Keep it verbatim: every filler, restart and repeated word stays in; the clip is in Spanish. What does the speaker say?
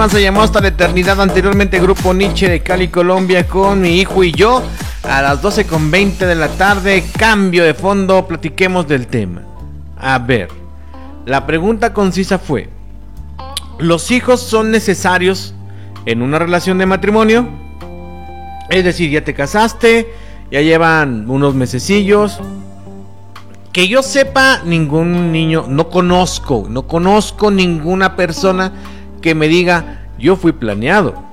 Esperanza llamó hasta la eternidad. Anteriormente Grupo Nietzsche de Cali, Colombia, con Mi Hijo y Yo. A las doce con veinte de la tarde, cambio de fondo, platiquemos del tema. A ver, la pregunta concisa fue: ¿los hijos son necesarios en una relación de matrimonio? Es decir, ya te casaste, ya llevan unos mesecillos. Que yo sepa, ningún niño, no conozco, no conozco ninguna persona que me diga, yo fui planeado.